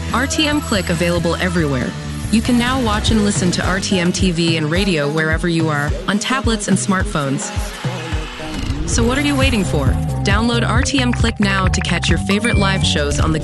RTM Click available everywhere. You can now watch and listen to RTM TV and radio wherever you are, on tablets and smartphones. So what are you waiting for? Download RTM Click now to catch your favorite live shows on the